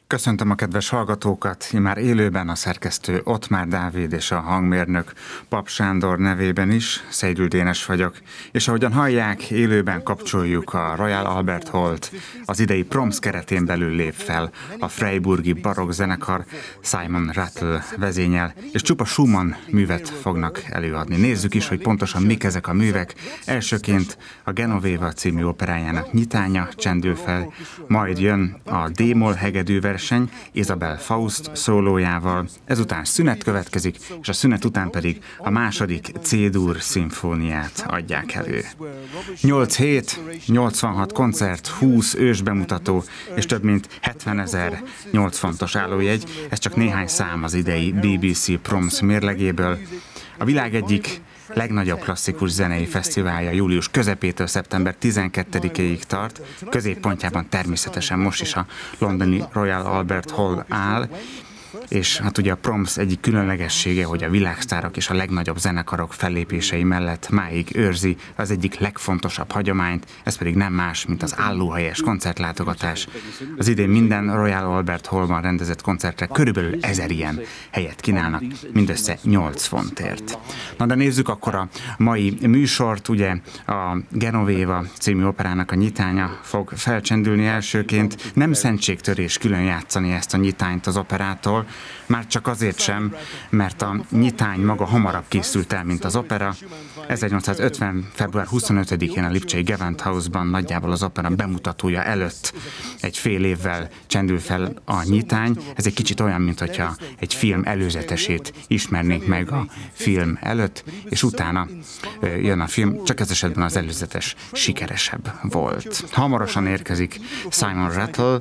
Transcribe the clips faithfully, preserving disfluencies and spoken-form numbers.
Köszöntöm a kedves hallgatókat, már élőben a szerkesztő Ottmár Dávid és a hangmérnök Pap Sándor nevében is, Szeidül Dénes vagyok, és ahogyan hallják, élőben kapcsoljuk a Royal Albert Hallt, az idei Proms keretén belül lép fel a freiburgi barokk zenekar, Simon Rattle vezényel, és csupa Schumann művet fognak előadni. Nézzük is, hogy pontosan mik ezek a művek. Elsőként a Genoveva című operájának nyitánya csendül fel, majd jön a D-moll hegedű verseny Isabel Faust szólójával, ezután szünet következik, és a szünet után pedig a második C-dur szimfóniát adják elő. nyolc hét, nyolcvanhat koncert, húsz ősbemutató és több mint hetvenezer nyolc fontos állójegy, ez csak néhány szám az idei bé bé cé Proms mérlegéből. A világ egyik legnagyobb klasszikus zenei fesztiválja július közepétől szeptember tizenkettedikéig tart, középpontjában természetesen most is a londoni Royal Albert Hall áll, és hát ugye a Proms egyik különlegessége, hogy a világsztárok és a legnagyobb zenekarok fellépései mellett máig őrzi az egyik legfontosabb hagyományt, ez pedig nem más, mint az állóhelyes koncertlátogatás. Az idén minden Royal Albert Hallban rendezett koncertre körülbelül ezer ilyen helyet kínálnak, mindössze nyolc fontért. Na de nézzük akkor a mai műsort, ugye a Genoveva című operának a nyitánya fog felcsendülni elsőként, nem szentségtörés külön játszani ezt a nyitányt az operától, már csak azért sem, mert a nyitány maga hamarabb készült el, mint az opera. ezernyolcszázötven. február huszonötödikén a lipcsei Gewandhausban nagyjából az opera bemutatója előtt egy fél évvel csendül fel a nyitány. Ez egy kicsit olyan, mintha egy film előzetesét ismernénk meg a film előtt, és utána jön a film, csak ez esetben az előzetes sikeresebb volt. Hamarosan érkezik Simon Rattle.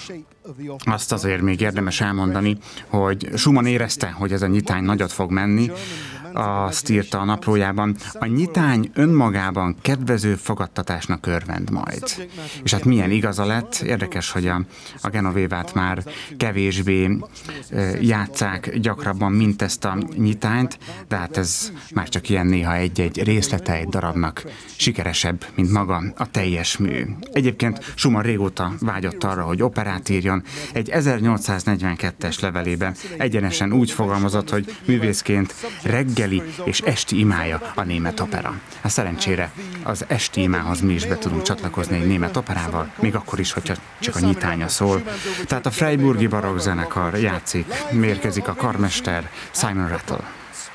Azt azért még érdemes elmondani, hogy Schumann érezte, hogy ez a nyitány nagyot fog menni, azt írta a naplójában, a nyitány önmagában kedvező fogadtatásnak örvend majd. És hát milyen igaza lett, érdekes, hogy a, a Genovevát már kevésbé e, játsszák gyakrabban, mint ezt a nyitányt, de hát ez már csak ilyen néha egy-egy részlete egy darabnak sikeresebb, mint maga a teljes mű. Egyébként Schumann régóta vágyott arra, hogy operát írjon. Egy ezernyolcszáznegyvenkettes levelében egyenesen úgy fogalmazott, hogy művészként reggel és esti imája a német opera. Hát szerencsére az esti imához mi is be tudunk csatlakozni egy német operával, még akkor is, hogyha csak a nyitánya szól. Tehát a freiburgi barokk zenekar játszik, mérkezik a karmester Simon Rattle.